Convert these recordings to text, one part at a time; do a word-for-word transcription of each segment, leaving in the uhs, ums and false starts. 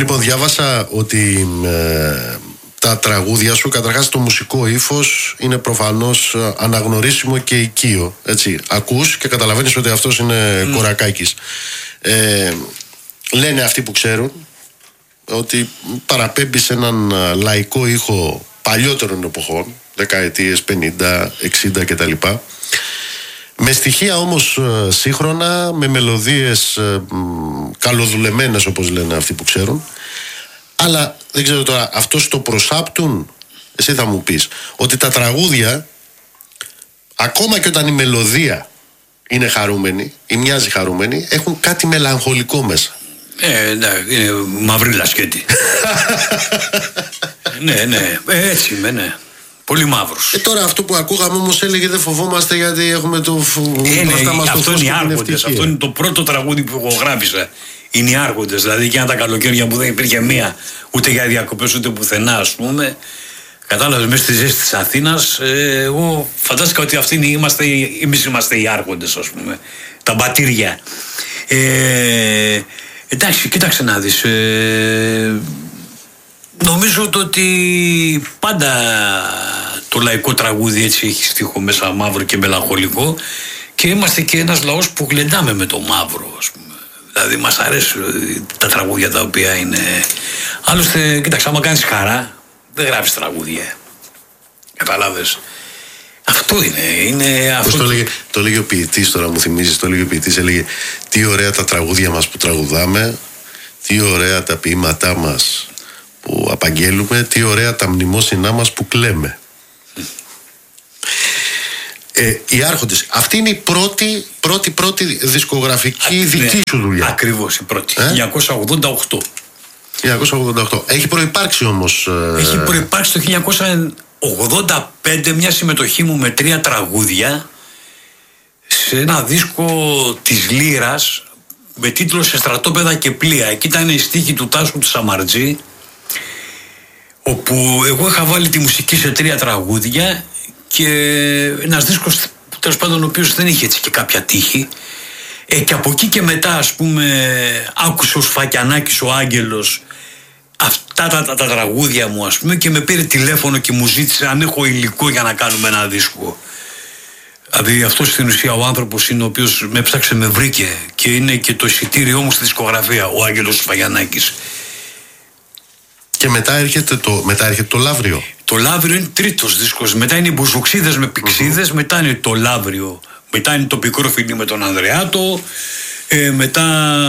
Λοιπόν, διάβασα ότι ε, τα τραγούδια σου, καταρχάς το μουσικό ύφος είναι προφανώς αναγνωρίσιμο και οικείο. Έτσι, ακούς και καταλαβαίνεις ότι αυτός είναι mm. Κορακάκης. Ε, λένε αυτοί που ξέρουν ότι παραπέμπει σε έναν λαϊκό ήχο παλιότερων εποχών, δεκαετίες πενήντα, εξήντα κτλ. Με στοιχεία όμως σύγχρονα, με μελωδίες καλοδουλεμένες όπως λένε αυτοί που ξέρουν. Αλλά δεν ξέρω τώρα, αυτό το προσάπτουν, εσύ θα μου πεις, ότι τα τραγούδια, ακόμα και όταν η μελωδία είναι χαρούμενη ή μοιάζει χαρούμενη, έχουν κάτι μελαγχολικό μέσα. Ε, ναι, είναι μαύρη λασκέτη. Ναι, ναι, έτσι είμαι, ναι. Πολύ μαύρος. Ε, τώρα αυτό που ακούγαμε όμως έλεγε δεν φοβόμαστε γιατί έχουμε το ε, μπροστά μας το φως και την ευτυχία. Αυτό είναι το πρώτο τραγούδι που εγώ γράφησα. Είναι οι Άρχοντες. Δηλαδή και αν τα καλοκαίρια που δεν υπήρχε μία ούτε για διακοπές ούτε πουθενά, ας πούμε. Κατάλαβες, μέσα στη ζέστη της Αθήνας, ε, εγώ φαντάστηκα ότι αυτοί είμαστε, εμείς είμαστε οι Άρχοντες, ας πούμε. Τα μπατήρια. Ε, εντάξει, κοίταξε να δεις. Ε, νομίζω ότι πάντα το λαϊκό τραγούδι έτσι έχει στίχο μέσα μαύρο και μελαγχολικό και είμαστε και ένας λαός που γλεντάμε με το μαύρο, ας πούμε. Δηλαδή μας αρέσουν τα τραγούδια τα οποία είναι... Άλλωστε, κοίταξε, άμα κάνεις χαρά δεν γράφεις τραγούδια. Καταλάβες. Αυτό είναι, είναι αυτό. Το έλεγε, το έλεγε ο ποιητής, τώρα μου θυμίζεις, το έλεγε ο ποιητής, έλεγε τι ωραία τα τραγούδια μας που τραγουδάμε, τι ωραία τα ποίηματά μας που απαγγέλουμε, τι ωραία τα μνημόσυνά μας που κλαίμε. Mm. Ε, οι Άρχοντες, αυτή είναι η πρώτη, πρώτη, πρώτη δισκογραφική Α, δική ναι, σου δουλειά. Ακριβώς η πρώτη, ε? χίλια εννιακόσια ογδόντα οκτώ. χίλια εννιακόσια ογδόντα οκτώ. Έχει προϋπάρξει όμως... Ε... Έχει προϋπάρξει το χίλια εννιακόσια ογδόντα πέντε μια συμμετοχή μου με τρία τραγούδια σε ένα δίσκο της Λύρας με τίτλο «Σε στρατόπεδα και πλοία». Εκεί ήταν η στίχη του Τάσου του Σαμαρτζή, όπου εγώ είχα βάλει τη μουσική σε τρία τραγούδια και ένας δίσκος τέλος πάντων ο οποίος δεν είχε έτσι και κάποια τύχη. Ε, και από εκεί και μετά, ας πούμε, άκουσε ο Σφακιανάκης ο Άγγελος αυτά τα, τα, τα τραγούδια μου, ας πούμε, και με πήρε τηλέφωνο και μου ζήτησε αν έχω υλικό για να κάνουμε ένα δίσκο. Δηλαδή αυτός στην ουσία ο άνθρωπος είναι ο οποίος με έψαξε, με βρήκε και είναι και το εισιτήριό μου στη δισκογραφία, ο Άγγελος Σφακιανάκης. Και μετά έρχεται το, μετά έρχεται το Λαύριο. Το Λαύριο είναι τρίτος δίσκος. Μετά είναι οι Μπουζουξίδες με Πηξίδες, mm-hmm. μετά είναι το Λαύριο. Μετά είναι το Πικρό Φιλί με τον Ανδρεάτο. Ε, μετά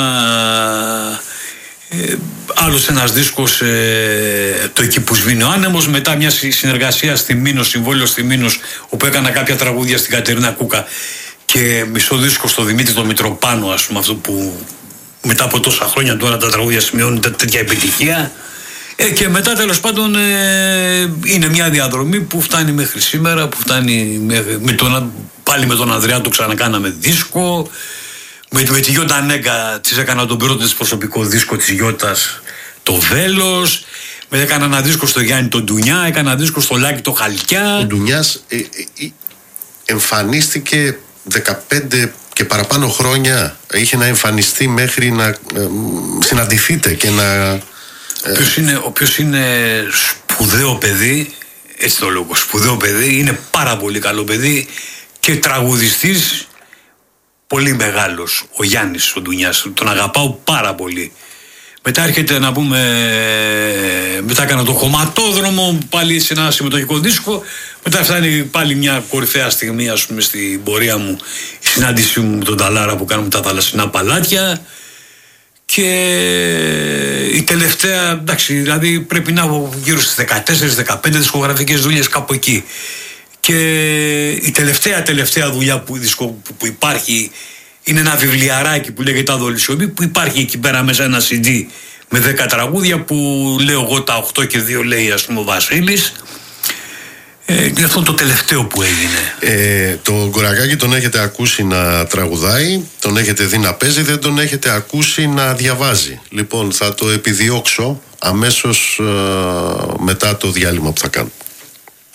ε, άλλος ένας δίσκος, ε, το Εκεί που σβήνει ο άνεμος. Μετά μια συνεργασία στη Μήνος, συμβόλαιο στη Μήνος, όπου έκανα κάποια τραγούδια στην Κατερίνα Κούκα και μισό δίσκο στο Δημήτρη το Μητροπάνο, ας πούμε, αυτό που μετά από τόσα χρόνια τώρα τα τραγούδια σημειώνουν τέτοια επιτυχία. Ε, και μετά τέλος πάντων ε, είναι μια διαδρομή που φτάνει μέχρι σήμερα, που φτάνει με, με τον, πάλι με τον Ανδρεάτο ξανακάναμε δίσκο, με, με τη Γιώτα Νέγκα της έκανα τον πρώτο της προσωπικό δίσκο της Γιώτας, το Βέλος, με έκανα ένα δίσκο στο Γιάννη τον Ντουνιά, έκανα ένα δίσκο στο Λάκη το Χαλκιά. Ο Ντουνιάς ε, ε, ε, εμφανίστηκε δεκαπέντε και παραπάνω χρόνια, είχε να εμφανιστεί μέχρι να ε, συναντηθείτε και να... Ο οποίος είναι, ο οποίος είναι σπουδαίο παιδί, έτσι το λόγο, σπουδαίο παιδί, είναι πάρα πολύ καλό παιδί και τραγουδιστής πολύ μεγάλος, ο Γιάννης ο Ντουνιάς, τον αγαπάω πάρα πολύ. Μετά έρχεται να πούμε, μετά έκανα το Χωματόδρομο, πάλι σε ένα συμμετοχικό δίσκο, μετά φτάνει πάλι μια κορυφαία στιγμή, ας πούμε, στην πορεία μου, η συνάντησή μου με τον Ταλάρα που κάνουμε τα θαλασσινά παλάτια. Και η τελευταία, εντάξει, δηλαδή πρέπει να έχω γύρω στις δεκατέσσερις δεκαπέντε δισκογραφικές δουλειές κάπου εκεί. Και η τελευταία τελευταία δουλειά που, που υπάρχει είναι ένα βιβλιαράκι που λέγεται Αδολισιωμή, που υπάρχει εκεί πέρα μέσα ένα σι ντι με δέκα τραγούδια που λέω εγώ τα οκτώ και δύο λέει, ας πούμε, ο Βασίλης. Ε, και αυτό είναι το τελευταίο που έγινε. Ε, τον Κορακάκη τον έχετε ακούσει να τραγουδάει, τον έχετε δει να παίζει, δεν τον έχετε ακούσει να διαβάζει. Λοιπόν, θα το επιδιώξω αμέσως ε, μετά το διάλειμμα που θα κάνω.